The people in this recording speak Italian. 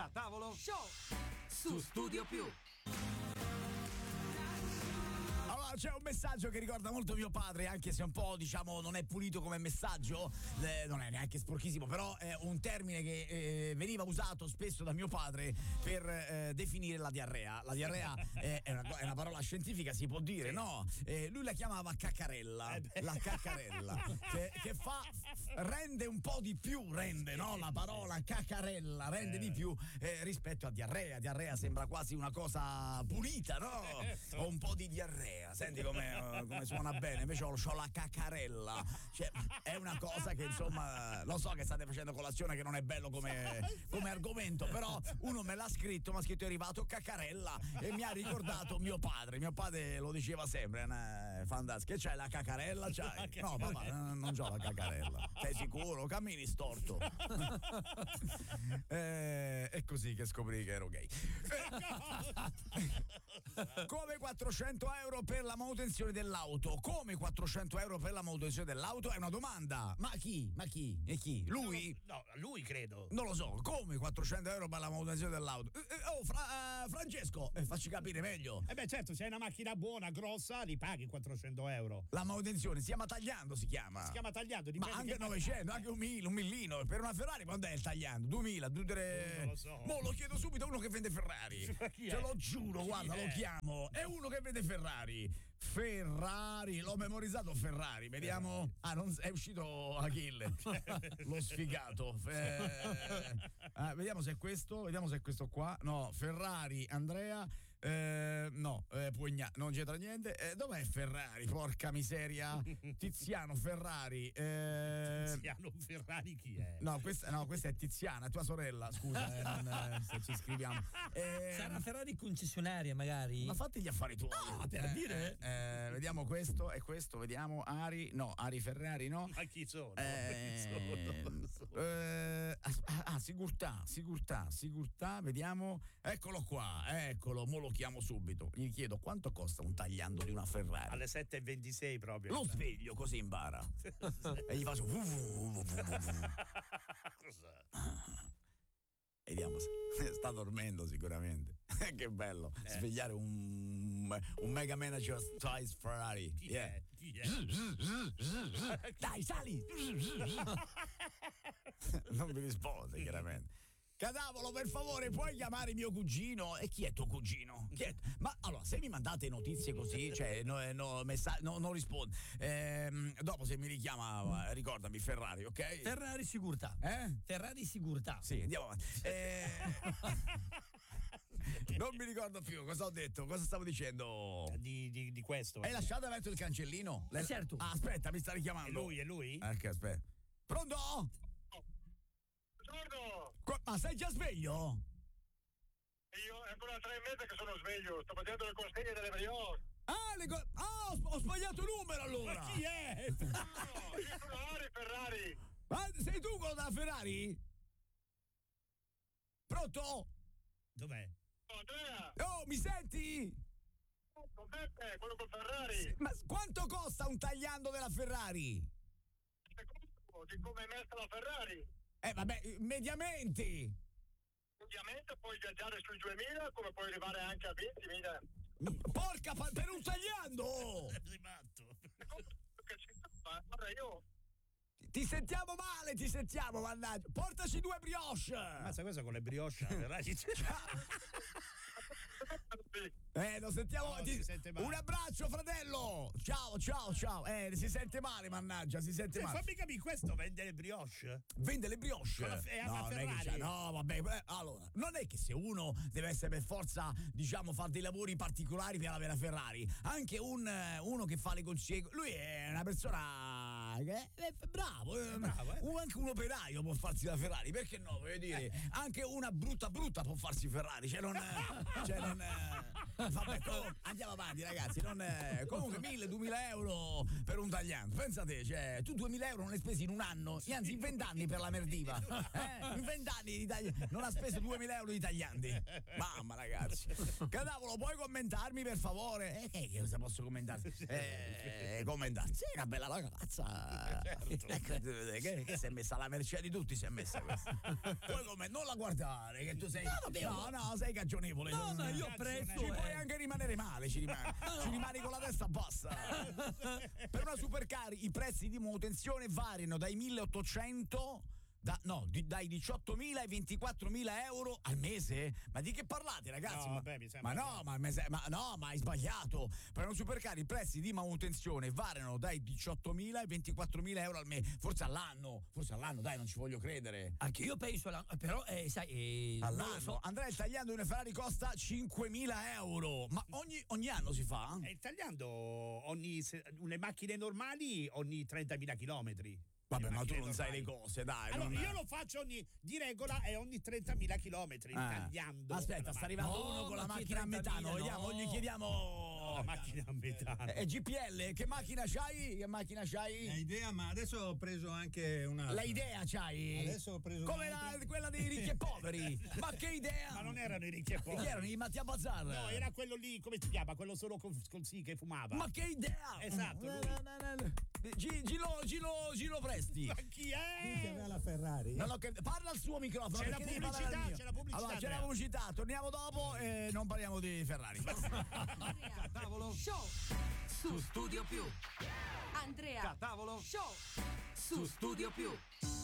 Tavolo Show su Studio Più. Allora, c'è un messaggio che ricorda molto mio padre, anche se un po', diciamo, non è pulito come messaggio, non è neanche sporchissimo, però è un termine che veniva usato spesso da mio padre per definire la diarrea. La diarrea è una parola scientifica, si può dire, no? Lui la chiamava caccarella, la caccarella, che rende un po' di più, no? La parola caccarella rende di più rispetto a diarrea. Diarrea sembra quasi una cosa pulita, no? Ho un po' di diarrea. Senti come suona bene, invece c'ho la caccarella, cioè è una cosa che insomma lo so che state facendo colazione, che non è bello come argomento, però uno me l'ha scritto, mi ha scritto è arrivato caccarella e mi ha ricordato mio padre lo diceva sempre, fantastico, che c'hai la caccarella? C'hai? No papà, non c'ho la caccarella, sei sicuro? Cammini storto. È così che scoprì che ero gay. Come 400 euro per la manutenzione dell'auto. Come 400 euro per la manutenzione dell'auto? È una domanda. Ma chi? E chi? Lui? No, lui credo. Non lo so. Come 400 euro per la manutenzione dell'auto? Francesco, facci capire meglio. Certo, se hai una macchina buona, grossa, li paghi 400 euro. La manutenzione si chiama tagliando, Si chiama tagliando, ma anche 900, anche un millino. Per una Ferrari quando è il tagliando? 2000, 2, 3. Non lo so. Mo lo chiedo subito a uno che vende Ferrari. Te lo giuro, guarda, lo chiamo. È uno che vende Ferrari. L'ho memorizzato Ferrari, vediamo. Non è uscito Achille. Lo sfigato. Vediamo se è questo qua. No, Ferrari, Andrea. No, non c'entra niente. Dov'è Ferrari? Porca miseria. Tiziano Ferrari. Tiziano Ferrari chi è? No, questa è Tiziana, tua sorella. Scusa, se ci scriviamo. Sarà Ferrari concessionaria magari? Ma fatti gli affari tuoi. Per dire. Vediamo questo e questo, vediamo Ari Ferrari, no? Ma chi sono? Sigurtà, vediamo. Eccolo qua, mo lo chiamo subito. Gli chiedo quanto costa un tagliando di una Ferrari. Alle 7:26 proprio. Lo sveglio così impara. E gli faccio Cos'è? Vediamo se sta dormendo sicuramente. Che bello svegliare un mega manager size Ferrari. Chi è? Dai, sali. Non mi risponde chiaramente. Cadavolo, per favore, puoi chiamare mio cugino? E chi è tuo cugino? Ma allora, se mi mandate notizie così, cioè non rispondo. Dopo se mi richiama, ricordami Ferrari, ok? Ferrari sicurtà. Ferrari sicurtà. Sì, andiamo avanti. Non mi ricordo più cosa ho detto, cosa stavo dicendo. Di questo. Hai lasciato aperto il cancellino? Certo. Aspetta, mi sta richiamando. È lui? Ok, aspetta. Pronto? Buongiorno! Ma sei già sveglio? Io è ancora 3:30 che sono sveglio, sto facendo le consegne delle brioche. Ho sbagliato numero allora! Ma chi è? No, io sono Ari Ferrari. Ma sei tu quello della Ferrari? Pronto? Dov'è? Andrea! Oh, mi senti? Con Beppe, quello con Ferrari. Ma quanto costa un tagliando della Ferrari? Secondo di come è messa la Ferrari. Vabbè, mediamente. Ovviamente puoi viaggiare sui 2000 come puoi arrivare anche a 20.000. Porca per un tagliando! Sei matto. Guarda, io Ti sentiamo male, mannaggia. Portaci 2 brioche. Mazza, questa con le brioche Ferrari. Lo sentiamo. No, si sente male. Un abbraccio, fratello. Ciao. Si sente male, mannaggia, si sente male. Fammi capire, questo vende le brioche? Vende le brioche? No, Ferrari. No, vabbè. Allora, non è che se uno deve essere per forza, diciamo, fare dei lavori particolari per avere la Ferrari. Anche uno che fa le consegne, lui è una persona che è bravo. Anche un operaio può farsi la Ferrari, perché no? Voglio dire, anche una brutta può farsi Ferrari. Vabbè, andiamo avanti, ragazzi. Comunque 1.000-2.000 euro per un tagliando. Pensate, cioè, tu 2.000 euro non hai spesi in un anno, anzi in 20 anni per la merdiva. In 20 anni non ha speso 2.000 euro di tagliandi. Mamma, ragazzi. Cadavolo, puoi commentarmi per favore? Che cosa posso commentare? Commentare. Sì, una bella ragazza. Che si è messa alla mercé di tutti, si è messa questa. Puoi non la guardare, che tu sei. vabbè, No, sei cagionevole. No, non- ma io apprezzo. Ci puoi anche rimanere male, ci rimani con la testa bassa. Per una supercar i prezzi di manutenzione variano dai 1800 dai 18.000 ai 24.000 euro al mese? Ma di che parlate, ragazzi? No, vabbè, mi sembra. Ma hai sbagliato. Per una supercar i prezzi di manutenzione variano dai 18.000 ai 24.000 euro al mese. Forse all'anno, dai, non ci voglio credere. Anche io penso, però, sai, non All'anno. lo so. Andrea, il tagliando di una Ferrari costa 5.000 euro. Ma ogni anno si fa? Il tagliando le macchine normali ogni 30.000 chilometri. Vabbè, ma tu macchine non sai le normali. cose, dai. Allora, non- io lo faccio di regola è ogni 30.000 chilometri, tagliando. Aspetta, sta arrivando No, uno con la ma che macchina a metano. 30.000, Vediamo, no. gli chiediamo. La macchina a metà. GPL, che macchina c'hai? È idea, ma adesso ho preso anche un'altra. La idea c'hai? Adesso ho preso come un'altra. quella dei ricchi e poveri. Ma che idea? Ma non erano i ricchi e poveri. Chi erano i Mattia Bazar? No, era quello lì, come si chiama? Quello solo con sì che fumava. Ma che idea? Esatto, Gilo Presti. Ma chi è? Che aveva la Ferrari. Parla al suo microfono. C'è la perché devi parlare pubblicità, al mio. c'è la pubblicità, Allora, c'è la Andrea. pubblicità. Torniamo dopo e non parliamo di Ferrari. Tavolo Show su Studio Più. Andrea Tavolo Show su Studio Più.